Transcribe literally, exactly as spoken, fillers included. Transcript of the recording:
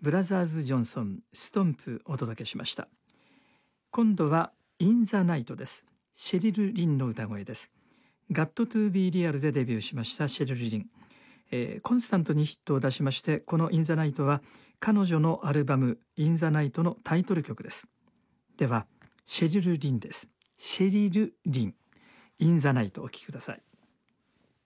ブラザーズ・ジョンソン、ストンプお届けしました。今度はイン・ザ・ナイトです。シェリル・リンの歌声です。ガット・トゥ・ビー・リアルでデビューしましたシェリル・リン、えー、コンスタントにヒットを出しまして、このイン・ザ・ナイトは彼女のアルバムイン・ザ・ナイトのタイトル曲です。ではシェリル・リンです。シェリル・リン、イン・ザ・ナイトお聴きください。